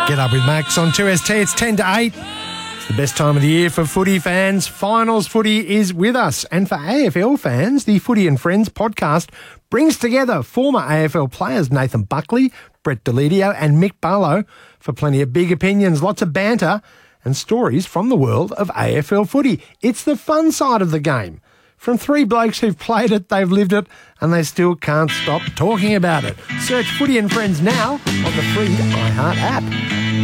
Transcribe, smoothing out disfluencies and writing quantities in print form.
Get Up with Max on 2ST. It's 10 to 8. It's the best time of the year for footy fans. Finals footy is with us. And for AFL fans, the Footy and Friends podcast brings together former AFL players Nathan Buckley, Brett Deledio and Mick Barlow for plenty of big opinions, lots of banter and stories from the world of AFL footy. It's the fun side of the game. From three blokes who've played it, they've lived it, and they still can't stop talking about it. Search Footy and Friends now on the free iHeart app.